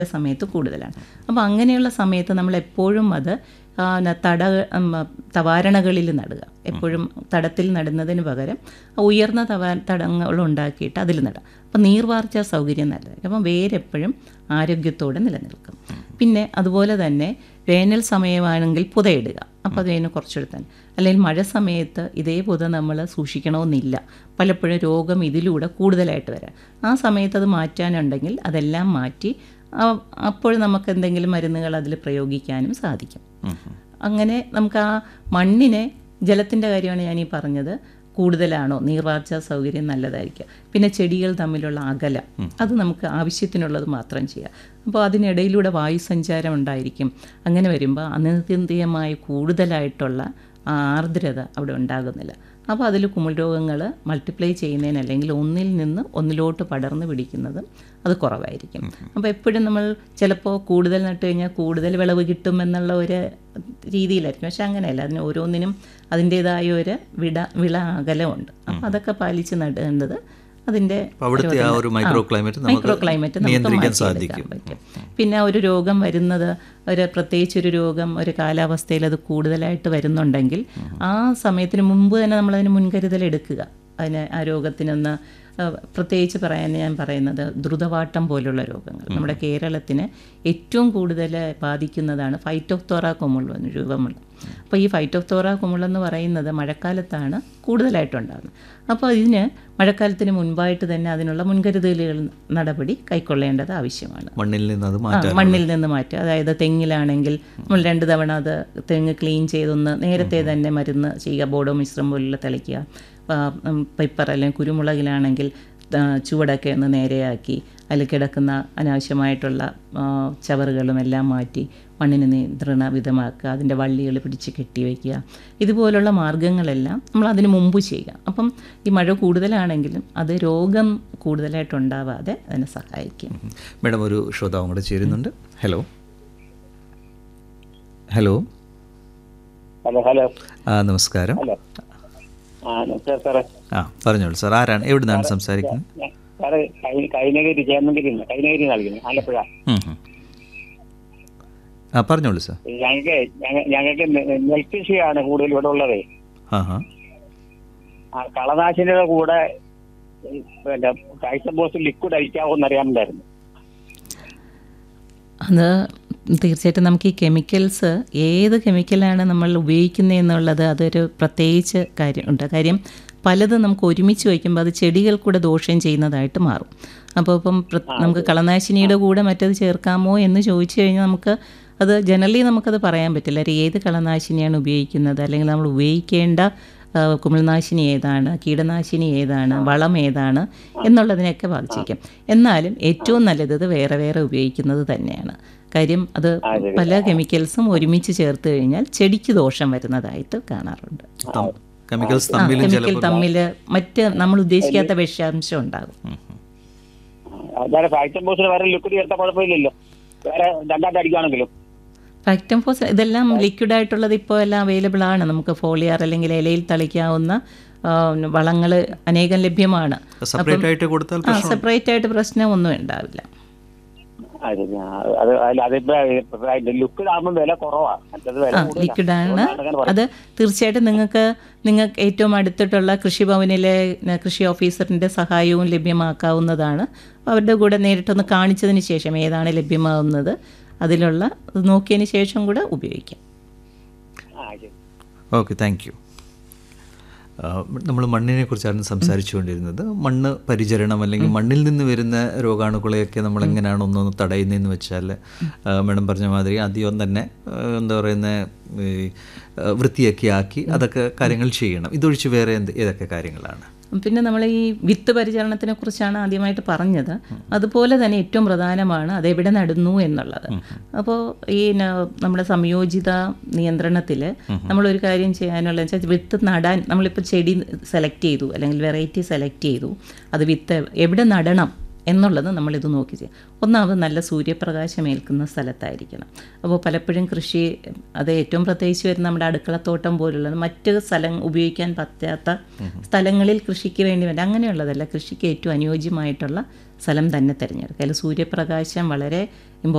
സമയത്ത് കൂടുതലാണ്. അപ്പോൾ അങ്ങനെയുള്ള സമയത്ത് നമ്മളെപ്പോഴും അത് തവാരണകളിൽ നടുക. എപ്പോഴും തടത്തിൽ നടുന്നതിന് പകരം ഉയർന്ന തടങ്ങളുണ്ടാക്കിയിട്ട് അതിൽ നടുക. അപ്പോൾ നീർവാർച്ച സൗകര്യം നല്ലതായിരിക്കും. അപ്പം വേരെപ്പോഴും ആരോഗ്യത്തോടെ നിലനിൽക്കും. പിന്നെ അതുപോലെ തന്നെ വേനൽ സമയമാണെങ്കിൽ പുതയിടുക. അപ്പോൾ അത് വേനൽ കുറച്ചെടുത്താൽ, അല്ലെങ്കിൽ മഴ സമയത്ത് ഇതേ പുത നമ്മൾ സൂക്ഷിക്കണമെന്നില്ല. പലപ്പോഴും രോഗം ഇതിലൂടെ കൂടുതലായിട്ട് വരാം. ആ സമയത്ത് അത് മാറ്റാനുണ്ടെങ്കിൽ അതെല്ലാം മാറ്റി അപ്പോൾ നമുക്ക് എന്തെങ്കിലും മരുന്നുകൾ അതിൽ പ്രയോഗിക്കാനും സാധിക്കും. അങ്ങനെ നമുക്ക് ആ മണ്ണിനെ, ജലത്തിൻ്റെ കാര്യമാണ് ഞാനീ പറഞ്ഞത്, കൂടുതലാണോ നീർവാർച്ച സൗകര്യം നല്ലതായിരിക്കും. പിന്നെ ചെടികൾ തമ്മിലുള്ള അകലം, അത് നമുക്ക് ആവശ്യത്തിനുള്ളത് മാത്രം ചെയ്യാം. അപ്പോൾ അതിനിടയിലൂടെ വായുസഞ്ചാരം ഉണ്ടായിരിക്കും. അങ്ങനെ വരുമ്പോൾ അനിയന്ത്രിതമായ കൂടുതലായിട്ടുള്ള ആർദ്രത അവിടെ ഉണ്ടാകുന്നില്ല. അപ്പോൾ അതിൽ കുമിൾ രോഗങ്ങൾ മൾട്ടിപ്ലൈ ചെയ്യുന്നതിന്, അല്ലെങ്കിൽ ഒന്നിൽ നിന്ന് ഒന്നിലോട്ട് പടർന്ന് പിടിക്കുന്നതും അത് കുറവായിരിക്കും. അപ്പോൾ എപ്പോഴും നമ്മൾ ചിലപ്പോൾ കൂടുതൽ നട്ട് കഴിഞ്ഞാൽ കൂടുതൽ വിളവ് കിട്ടുമെന്നുള്ള ഒരു രീതിയിലായിരിക്കും. പക്ഷെ അങ്ങനെയല്ല, അതിന് ഓരോന്നിനും അതിൻ്റേതായ ഒരു വിള അകലമുണ്ട്. അപ്പോൾ അതൊക്കെ പാലിച്ച് നടേണ്ടത് അതിൻ്റെ മൈക്രോ ക്ലൈമറ്റ് നമുക്ക് മാറ്റിയെടുക്കാൻ പറ്റും. പിന്നെ ഒരു രോഗം വരുന്നത്, പ്രത്യേകിച്ചൊരു രോഗം ഒരു കാലാവസ്ഥയിൽ അത് കൂടുതലായിട്ട് വരുന്നുണ്ടെങ്കിൽ ആ സമയത്തിന് മുമ്പ് തന്നെ നമ്മളതിന് മുൻകരുതൽ എടുക്കുക. ആ രോഗത്തിനൊന്ന് പ്രത്യേകിച്ച് ഞാൻ പറയുന്നത് ദ്രുതവാട്ടം പോലുള്ള രോഗങ്ങൾ നമ്മുടെ കേരളത്തിന് ഏറ്റവും കൂടുതൽ ബാധിക്കുന്നതാണ് ഫൈറ്റോഫ്തോറ കുമിൾ രൂപമുള്ള. അപ്പോൾ ഈ ഫൈറ്റോഫ്തോറ കുമിളെന്ന് പറയുന്നത് മഴക്കാലത്താണ് കൂടുതലായിട്ടുണ്ടാകുന്നത്. അപ്പോൾ ഇതിന് മഴക്കാലത്തിന് മുൻപായിട്ട് തന്നെ അതിനുള്ള മുൻകരുതലുകൾ നടപടി കൈക്കൊള്ളേണ്ടത് ആവശ്യമാണ്. മണ്ണിൽ നിന്ന് മാറ്റുക. അതായത് തെങ്ങിലാണെങ്കിൽ നമ്മൾ 2 തവണ അത് തെങ്ങ് ക്ലീൻ ചെയ്തൊന്ന് നേരത്തെ തന്നെ മരുന്ന് ചെയ്യുക, ബോഡോ മിശ്രം പോലുള്ള തളിക്കുക. പെപ്പർ അല്ലെങ്കിൽ കുരുമുളകിലാണെങ്കിൽ ചുവടൊക്കെ ഒന്ന് നേരെയാക്കി അതിൽ കിടക്കുന്ന അനാവശ്യമായിട്ടുള്ള ചവറുകളും എല്ലാം മാറ്റി മണ്ണിന് നിയന്ത്രണ വിധമാക്കുക. അതിൻ്റെ വള്ളികൾ പിടിച്ച് കെട്ടിവയ്ക്കുക. ഇതുപോലുള്ള മാർഗ്ഗങ്ങളെല്ലാം നമ്മൾ അതിന് മുമ്പ് ചെയ്യുക. അപ്പം ഈ മഴ കൂടുതലാണെങ്കിലും അത് രോഗം കൂടുതലായിട്ടുണ്ടാവാതെ അതിനെ സഹായിക്കും. മേഡം, ഒരു ശ്രോതാവും കൂടെ ചേരുന്നുണ്ട്. ഹലോ ഹലോ ഹലോ നമസ്കാരം. സാറേ, പറഞ്ഞോളൂ സാർ. ആരാണ്, എവിടെ നിന്നാണ് സംസാരിക്കുന്നത്? കൈനഗിരി ആലപ്പുഴ. പറഞ്ഞോളൂ സാർ. ഞങ്ങൾക്ക് നെൽകൃഷിയാണ് കൂടുതൽ ഇവിടെ ഉള്ളത്. കളനാശിനിയുടെ കൂടെ പിന്നെ കാഴ്ചബോസ് ലിക്വിഡ് അടിക്കാവോന്ന് അറിയാമുണ്ടായിരുന്നു. അത് തീർച്ചയായിട്ടും നമുക്ക് ഈ കെമിക്കൽസ്, ഏത് കെമിക്കലാണ് നമ്മൾ ഉപയോഗിക്കുന്നതെന്നുള്ളത് അതൊരു പ്രത്യേകിച്ച് കാര്യമുണ്ട്. കാര്യം പലതും നമുക്ക് ഒരുമിച്ച് വയ്ക്കുമ്പോൾ അത് ചെടികൾ കൂടെ ദോഷം ചെയ്യുന്നതായിട്ട് മാറും. അപ്പോൾ ഇപ്പം നമുക്ക് കളനാശിനിയുടെ കൂടെ മറ്റത് ചേർക്കാമോ എന്ന് ചോദിച്ചു കഴിഞ്ഞാൽ നമുക്ക് അത് ജനറലി നമുക്കത് പറയാൻ പറ്റില്ല. ഏത് കളനാശിനിയാണ് ഉപയോഗിക്കുന്നത്, അല്ലെങ്കിൽ നമ്മൾ ഉപയോഗിക്കേണ്ട കുമിൾനാശിനി ഏതാണ്, കീടനാശിനി ഏതാണ്, വളം ഏതാണ് എന്നുള്ളതിനെയൊക്കെ ബാധിച്ചിരിക്കും. എന്നാലും ഏറ്റവും നല്ലത് വേറെ വേറെ ഉപയോഗിക്കുന്നത് തന്നെയാണ്. കാര്യം അത് പല കെമിക്കൽസും ഒരുമിച്ച് ചേർത്ത് കഴിഞ്ഞാൽ ചെടിക്ക് ദോഷം വരുന്നതായിട്ട് കാണാറുണ്ട്. കെമിക്കൽ തമ്മിൽ മറ്റ് നമ്മൾ ഉദ്ദേശിക്കാത്ത വിഷാംശം ഉണ്ടാകും. ഫാക്ടംഫോസ് ഇതെല്ലാം ലിക്വിഡായിട്ടുള്ളത് ഇപ്പോൾ എല്ലാം അവൈലബിൾ ആണ്. നമുക്ക് ഫോളിയർ അല്ലെങ്കിൽ ഇലയിൽ തളിക്കാവുന്ന വളങ്ങൾ അനേകം ലഭ്യമാണ്. സെപ്പറേറ്റ് ആയിട്ട് പ്രശ്നമൊന്നും ഉണ്ടാവില്ല. ലിക്വിഡാണ് അത്. തീർച്ചയായിട്ടും നിങ്ങൾക്ക് ഏറ്റവും അടുത്തിട്ടുള്ള കൃഷിഭവനിലെ കൃഷി ഓഫീസറിൻ്റെ സഹായവും ലഭ്യമാക്കാവുന്നതാണ്. അവരുടെ കൂടെ നേരിട്ടൊന്ന് കാണിച്ചതിന് ശേഷം ഏതാണ് ലഭ്യമാകുന്നത് അതിലുള്ള നോക്കിയതിന് ശേഷം കൂടെ ഉപയോഗിക്കാം. Okay, thank you. നമ്മൾ മണ്ണിനെ കുറിച്ചാണ് സംസാരിച്ചുകൊണ്ടിരുന്നത്. മണ്ണ് പരിചരണം, അല്ലെങ്കിൽ മണ്ണിൽ നിന്ന് വരുന്ന രോഗാണുക്കളെയൊക്കെ നമ്മൾ എങ്ങനെയാണ് ഒന്നൊന്ന് തടയുന്നതെന്ന് വെച്ചാൽ, മേഡം പറഞ്ഞ മാതിരി ആദ്യം തന്നെ എന്താ പറയുന്നത്, വൃത്തിയൊക്കെ ആക്കി അതൊക്കെ കാര്യങ്ങൾ ചെയ്യണം. ഇതൊഴിച്ച് വേറെ ഏതൊക്കെ കാര്യങ്ങളാണ്? പിന്നെ നമ്മൾ ഈ വിത്ത് പരിചരണത്തിനെ കുറിച്ചാണ് ആദ്യമായിട്ട് പറഞ്ഞത്. അതുപോലെ തന്നെ ഏറ്റവും പ്രധാനമാണ് അതെവിടെ നടുന്നു എന്നുള്ളത്. അപ്പോൾ ഈ നമ്മുടെ സംയോജിത നിയന്ത്രണത്തിൽ നമ്മളൊരു കാര്യം ചെയ്യാനുള്ള വെച്ചാൽ വിത്ത് നടാൻ നമ്മളിപ്പോൾ ചെടി സെലക്ട് ചെയ്തു, അല്ലെങ്കിൽ വെറൈറ്റി സെലക്ട് ചെയ്തു, അത് വിത്ത് എവിടെ നടണം എന്നുള്ളത് നമ്മളിത് നോക്കി ചെയ്യാം. ഒന്നാമത് നല്ല സൂര്യപ്രകാശം ഏൽക്കുന്ന സ്ഥലത്തായിരിക്കണം. അപ്പോൾ പലപ്പോഴും കൃഷി, അത് ഏറ്റവും പ്രത്യേകിച്ച് വരുന്ന നമ്മുടെ അടുക്കളത്തോട്ടം പോലുള്ള മറ്റ് സ്ഥലം ഉപയോഗിക്കാൻ പറ്റാത്ത സ്ഥലങ്ങളിൽ കൃഷിക്ക് വേണ്ടി വേണ്ട അങ്ങനെയുള്ളതല്ല, കൃഷിക്ക് ഏറ്റവും അനുയോജ്യമായിട്ടുള്ള സ്ഥലം തന്നെ തിരഞ്ഞെടുക്കുക. അതിൽ സൂര്യപ്രകാശം വളരെ